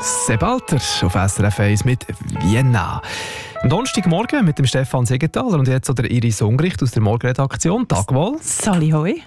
Sebalter auf SRF 1 mit Vienna. Am Donnerstagmorgen mit dem Stefan Siegenthaler und jetzt der Iris Ungricht aus der Morgenredaktion. Tag wohl. Sali hoi.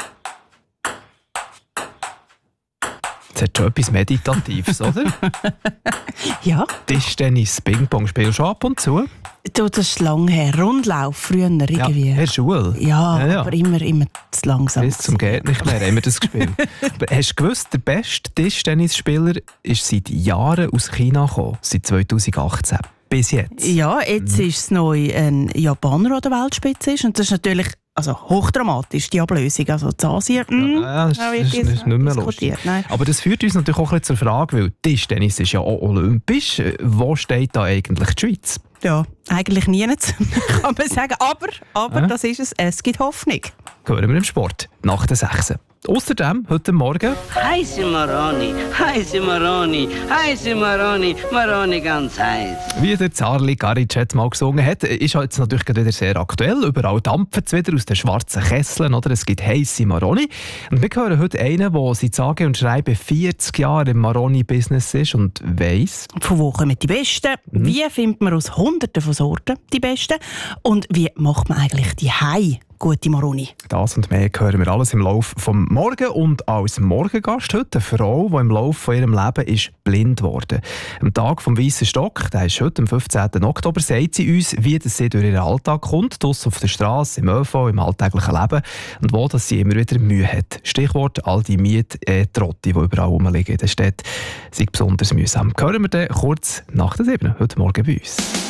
Das hat schon etwas Meditatives, oder? Ja. Tischtennis, Ping-Pong, spielst du ab und zu? Du, das ist lang her. Rundlauf, früher irgendwie. Ja, in der Schule. Ja, aber immer zu langsam. Bis zum geht nicht mehr haben wir das gespielt. Aber hast du gewusst, der beste Tischtennisspieler ist seit Jahren aus China gekommen, seit 2018. Bis jetzt. Ja, jetzt ist es neu ein Japaner, der an der Weltspitze ist. Und das ist natürlich hochdramatisch, die Ablösung. Also in Asien, das ist nicht mehr lustig. Nein. Aber das führt uns natürlich auch ein bisschen zur Frage, weil Tischtennis ist ja auch olympisch. Wo steht da eigentlich die Schweiz? Ja, eigentlich nirgends, kann man sagen. Aber das ist es. Es gibt Hoffnung. Hören wir im Sport, nach der 6. Außerdem heute Morgen Heiße Maroni, heiße Maroni, heiße Maroni, Maroni ganz heiß. Wie der Zarli Garic jetzt mal gesungen hat, ist jetzt natürlich gerade wieder sehr aktuell. Überall dampft es wieder aus den schwarzen Kesseln, oder? Es gibt heisse Maroni. Und wir hören heute einen, der seit sage und schreibe 40 Jahre im Maroni-Business ist und weiss. Von wo kommen die Besten? Wie findet man aus Hunderten von Sorten die Besten? Und wie macht man eigentlich die gute Maroni? Das und mehr hören wir alles im Laufe vom Morgen. Und als Morgengast heute eine Frau, die im Laufe von ihrem Leben ist blind wurde. Am Tag vom Weissen Stock, der ist heute am 15. Oktober, sagt sie uns, wie das sie durch ihren Alltag kommt, draussen auf der Straße, im ÖV, im alltäglichen Leben und wo dass sie immer wieder Mühe hat. Stichwort all die Miettrotti, die überall rumliegen in der Stadt, sind besonders mühsam. Hören wir dann kurz nach der 7. heute Morgen bei uns.